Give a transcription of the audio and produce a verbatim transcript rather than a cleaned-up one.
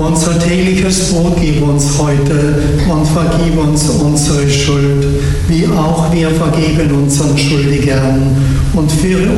Unser tägliches Brot gib uns heute und vergib uns unsere Schuld, wie auch wir vergeben unseren Schuldigern. Und führe